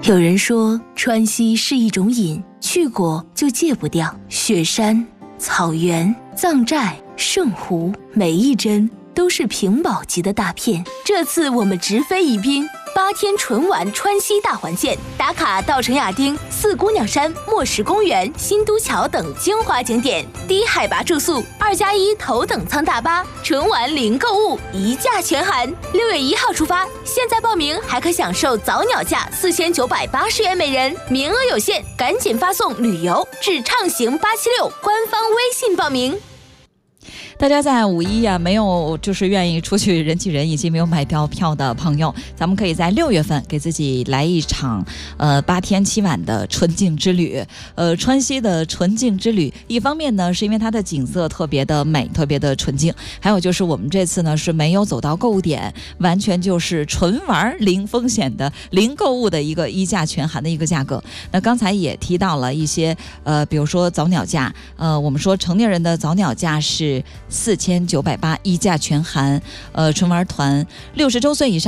有人说川西是一种瘾，去过就戒不掉。雪山、草原、藏寨、圣湖，每一帧都是屏保级的大片。这次我们直飞宜宾，8天纯玩川西大环线，打卡稻城亚丁、四姑娘山、墨石公园、新都桥等精华景点，低海拔住宿，2+1头等舱大巴，纯玩零购物，一价全含。6月1号出发，现在报名还可享受早鸟价4980元每人，名额有限，赶紧发送旅游至畅行876官方微信报名。 大家在5·1没有就是愿意出去人挤人以及没有买到票的朋友，咱们可以在6月份给自己来一场8天7晚的纯净之旅。川西的纯净之旅，一方面呢是因为它的景色特别的美，特别的纯净，还有就是我们这次呢是没有走到购物点，完全就是纯玩零风险的零购物的一个一价全含的一个价格。那刚才也提到了一些比如说早鸟价，我们说成年人的早鸟价是4980，一价全含，纯玩团60周岁以上